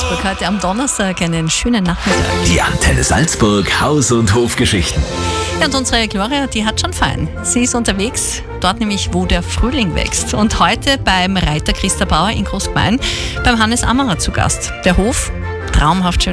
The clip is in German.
Salzburg heute am Donnerstag einen schönen Nachmittag. Die Antenne Salzburg Haus- und Hofgeschichten. Ja, und unsere Gloria, die hat schon fein. Sie ist unterwegs, dort nämlich, wo der Frühling wächst. Und heute beim Reiter Christa Bauer in Großgemein beim Hannes Ammerer zu Gast. Der Hof, traumhaft schön.